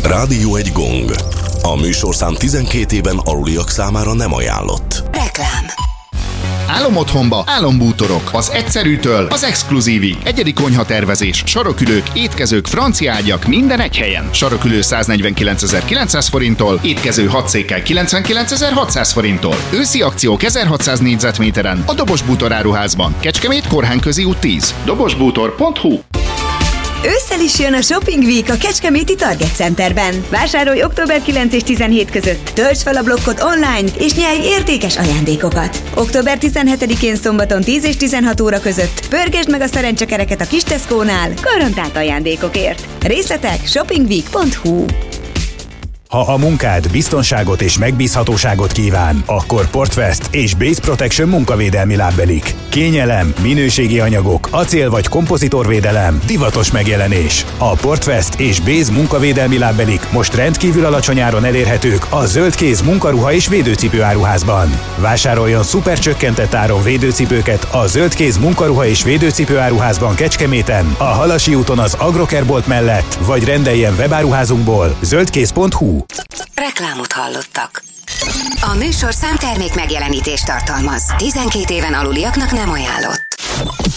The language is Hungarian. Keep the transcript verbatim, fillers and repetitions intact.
Rádió egy gong. A műsorszám tizenkét éven aluliak számára nem ajánlott. Reklám. Álomotthonba, álombútorok. Az egyszerűtől az exkluzívig. Egyedi konyhatervezés, sarokülők, étkezők, francia ágyak, minden egy helyen. Sarokülő száznegyvenkilencezer-kilencszáz forinttól, étkező hat székkel kilencvenkilencezer-hatszáz forinttól. Őszi akciók ezerhatszáz négyzetméteren a Dobos Bútor áruházban. Kecskemét, Korhányközi út tíz. dobosbútor pont hu. Ősszel is jön a Shopping Week a Kecskeméti Target Centerben. Vásárolj október kilenc és tizenhét között, töltsd fel a blokkot online, és nyerj értékes ajándékokat. október tizenhetedikén szombaton tíz és tizenhat óra között pörgesd meg a szerencsekereket a kis Tesco-nál garantált ajándékokért. Részletek shoppingweek pont hu. Ha a munkád biztonságot és megbízhatóságot kíván, akkor Portvest és Base Protection munkavédelmi lábbelik. Kényelem, minőségi anyagok, acél vagy kompozitorvédelem, divatos megjelenés. A Portvest és Base munkavédelmi lábbelik most rendkívül alacsony áron elérhetők a zöldkéz munkaruha és védőcipő áruházban. Vásároljon szuper csökkentett áron védőcipőket a zöldkéz munkaruha és védőcipő áruházban Kecskeméten, a Halasi úton az Agrokerbolt mellett, vagy rendeljen webáruházunkból zöldkéz pont hu. Reklámot hallottak. A műsor számtermék megjelenítést tartalmaz. tizenkét éven aluliaknak nem ajánlott.